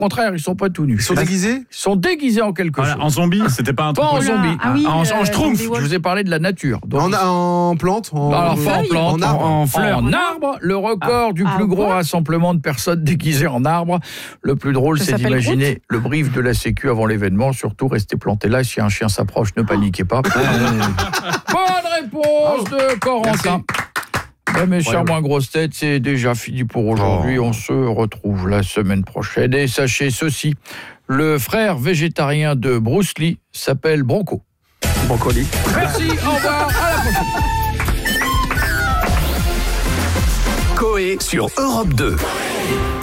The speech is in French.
contraire, ils sont pas tout nus. Ils sont déguisés ? Ils sont déguisés en quelque chose. En zombie, c'était pas un truc. Pas en zombie. Ah oui, en schtroumpf. zombie Je vous ai parlé de la nature. Donc, En plante alors, pas en plante, en arbre. en fleurs. En arbre, le record du plus gros rassemblement de personnes déguisées en arbre. Le plus drôle, c'est d'imaginer le brief de la Sécu avant l'événement. Surtout, restez plantés là. Si un chien s'approche, ne paniquez pas. Bonne réponse de Corentin. Mes chers moins grosses têtes, c'est déjà fini pour aujourd'hui. On se retrouve la semaine prochaine. Et sachez ceci, le frère végétarien de Bruce Lee s'appelle Bronco. Brocoli. Merci, au revoir, à la prochaine. Coé sur Europe 2.